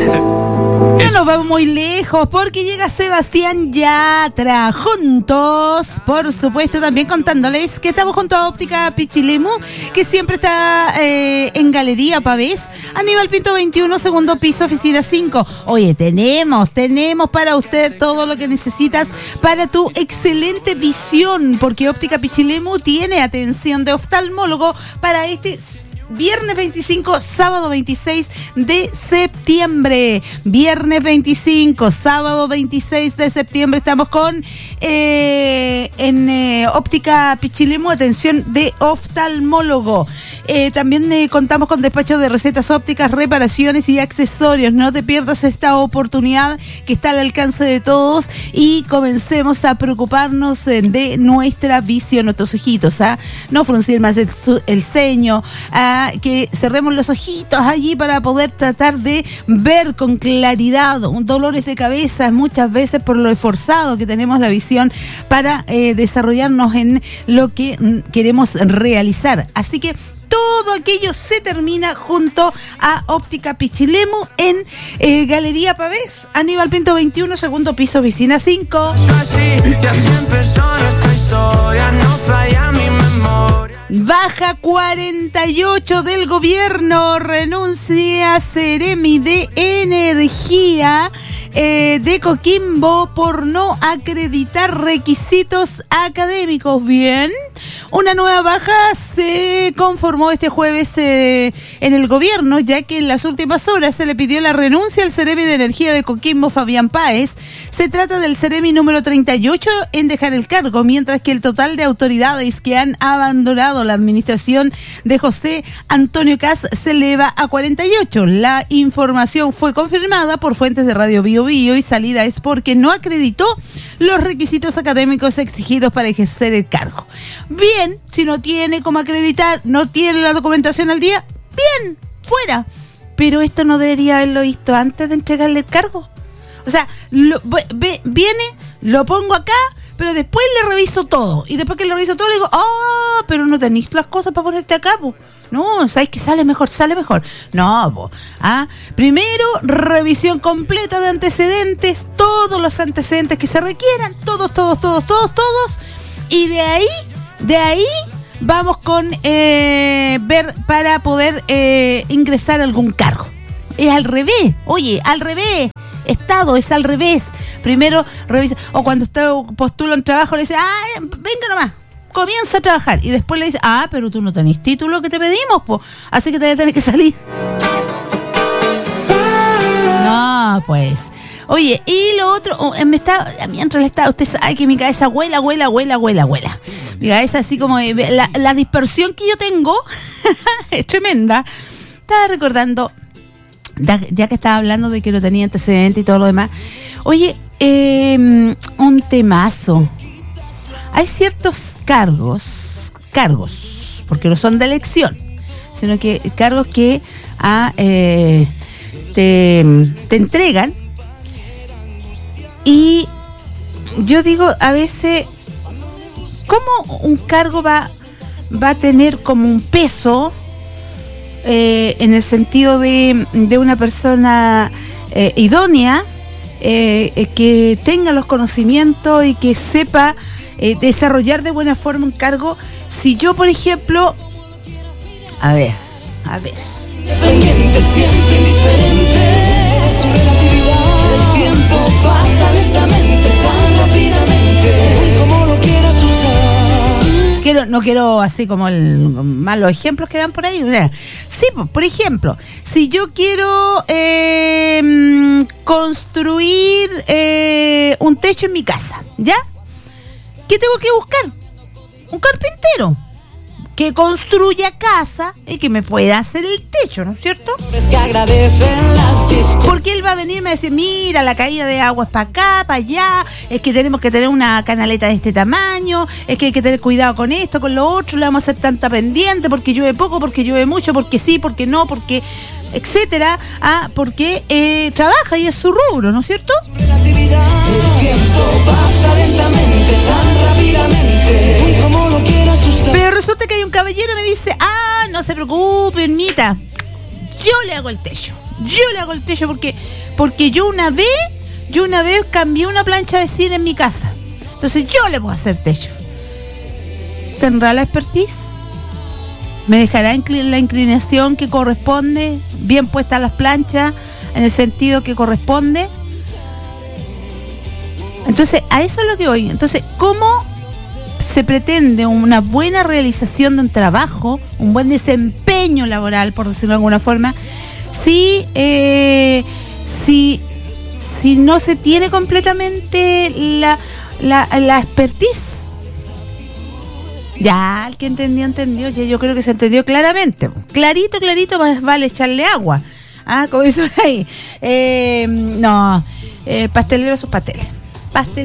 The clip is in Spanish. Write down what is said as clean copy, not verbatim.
No nos vamos muy lejos porque llega Sebastián Yatra. Juntos, por supuesto, también contándoles que estamos junto a Óptica Pichilemu, que siempre está en Galería Pavés, Aníbal Pinto 21, segundo piso, oficina 5. Oye, tenemos para usted todo lo que necesitas para tu excelente visión, porque Óptica Pichilemu tiene atención de oftalmólogo para este viernes 25, sábado 26 de septiembre. Viernes 25, sábado 26 de septiembre estamos con Óptica Pichilemu, atención de oftalmólogo. También contamos con despacho de recetas ópticas, reparaciones y accesorios. No te pierdas esta oportunidad que está al alcance de todos y comencemos a preocuparnos de nuestra visión, nuestros ojitos, no fruncir más el ceño, que cerremos los ojitos allí para poder tratar de ver con claridad. Dolores de cabeza muchas veces por lo esforzado que tenemos la visión para desarrollarnos en lo que queremos realizar. Así que todo aquello se termina junto a Óptica Pichilemu en Galería Pavés, Aníbal Pinto 21, segundo piso, oficina 5. Baja 48 del gobierno, renuncia Seremi de Energía de Coquimbo por no acreditar requisitos académicos. Bien, una nueva baja se conformó este jueves en el gobierno, ya que en las últimas horas se le pidió la renuncia al Seremi de Energía de Coquimbo, Fabián Páez. Se trata del Seremi número 38 en dejar el cargo, mientras que el total de autoridades que han abandonado la administración de José Antonio Kast se eleva a 48. La información fue confirmada por fuentes de Radio Bio Bio y salida es porque no acreditó los requisitos académicos exigidos para ejercer el cargo. Bien, si no tiene cómo acreditar, no tiene la documentación al día, bien, fuera. Pero esto no debería haberlo visto antes de entregarle el cargo. O sea, viene, lo pongo acá, pero después le reviso todo. Y después que le reviso todo, le digo, pero no tenéis las cosas para ponerte acá, po. No, ¿sabes que sale mejor? No, po. Primero, revisión completa de antecedentes, todos los antecedentes que se requieran, todos. Y de ahí vamos con ver para poder ingresar a algún cargo. Es al revés, oye, al revés. Estado es al revés. Primero revisa, o cuando usted postula un trabajo le dice, venga nomás, comienza a trabajar, y después le dice, pero tú no tenés título que te pedimos, po, así que te vas a tener que salir. No, pues. Oye, y lo otro, mientras usted sabe que mi cabeza huela. Mi cabeza así como, la dispersión que yo tengo es tremenda. Estaba recordando, ya que estaba hablando de que no tenía antecedentes y todo lo demás. Oye, un temazo. Hay ciertos cargos, porque no son de elección, sino que cargos que te entregan. Y yo digo, a veces, ¿cómo un cargo va a tener como un peso en el sentido de una persona idónea, que tenga los conocimientos y que sepa desarrollar de buena forma un cargo? Si yo, por ejemplo, a ver. Independiente, siempre indiferente, su relatividad, el tiempo pasa lentamente, tan rápidamente, según como lo quieras usar. No quiero así como malos ejemplos que dan por ahí. Sí, por ejemplo, si yo quiero construir un techo en mi casa, ¿ya? ¿Qué tengo que buscar? Un carpintero que construya casa y que me pueda hacer el techo, ¿no es cierto? Porque él va a venir y me va a decir, mira, la caída de agua es para acá, para allá, es que tenemos que tener una canaleta de este tamaño, es que hay que tener cuidado con esto, con lo otro, le vamos a hacer tanta pendiente, porque llueve poco, porque llueve mucho, porque sí, porque no, porque etcétera, porque trabaja y es su rubro, ¿no es cierto? El tiempo pasa lentamente, tan rápidamente, como lo quieras usar. Pero resulta que hay un caballero que me dice, no se preocupe, Nita, yo le hago el techo. Yo le hago el techo porque yo una vez cambié una plancha de cine en mi casa. Entonces yo le puedo hacer techo. ¿Tendrá la expertise? ¿Me dejará la inclinación que corresponde? ¿Bien puestas las planchas en el sentido que corresponde? Entonces, a eso es lo que voy. Entonces, ¿cómo se pretende una buena realización de un trabajo, un buen desempeño laboral, por decirlo de alguna forma, si no se tiene completamente la expertise? Ya, el que entendió, yo creo que se entendió claramente. Clarito, más vale echarle agua. Como dicen ahí. Pastelero sus pasteles.